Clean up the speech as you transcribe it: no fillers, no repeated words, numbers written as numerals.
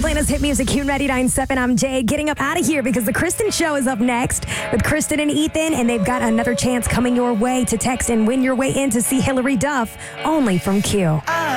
playing us hit music. Q99.7. I'm Jay. Getting up out of here because the Kristen Show is up next with Kristen and Ethan, and they've got another chance coming your way to text and win your way in to see Hillary Duff only from Q.